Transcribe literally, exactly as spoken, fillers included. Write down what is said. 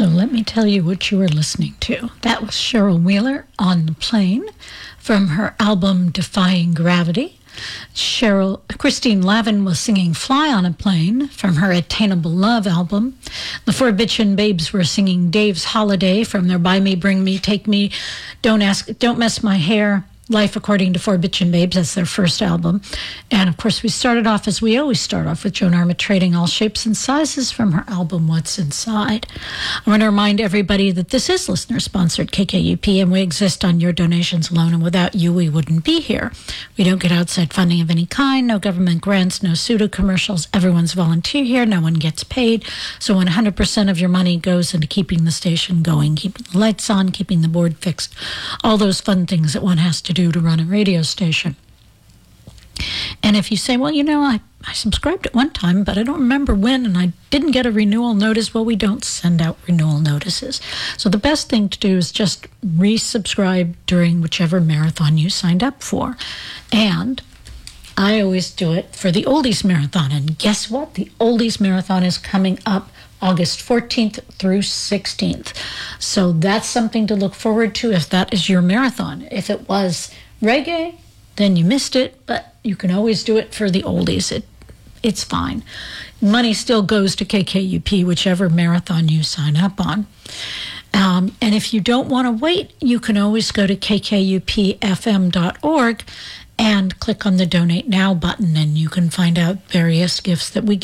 So let me tell you what you were listening to. That was Cheryl Wheeler, On the Plane, from her album Defying Gravity. Cheryl, Christine Lavin was singing Fly on a Plane from her Attainable Love album. The Four Bitchin' Babes were singing Dave's Holiday from their Buy Me, Bring Me, Take Me, Don't Ask, Don't Mess My Hair, Life According to Four Bitchin' Babes. That's their first album. And of course, we started off as we always start off with Joan Armatrading All Shapes and Sizes from her album What's Inside. I want to remind everybody that this is listener-sponsored K K U P, and we exist on your donations alone, and without you, we wouldn't be here. We don't get outside funding of any kind, no government grants, no pseudo-commercials. Everyone's volunteer here. No one gets paid. So one hundred percent of your money goes into keeping the station going, keeping the lights on, keeping the board fixed, all those fun things that one has to do to run a radio station. And if you say, well, you know, I, I subscribed at one time, but I don't remember when, and I didn't get a renewal notice, well, we don't send out renewal notices. So the best thing to do is just resubscribe during whichever marathon you signed up for. And I always do it for the Oldies Marathon. And guess what? The Oldies Marathon is coming up August fourteenth through sixteenth. So that's something to look forward to if that is your marathon. If it was reggae, then you missed it, but you can always do it for the oldies. It, it's fine. Money still goes to K K U P, whichever marathon you sign up on. Um, and if you don't want to wait, you can always go to k k u p f m dot org and click on the Donate Now button, and you can find out various gifts that we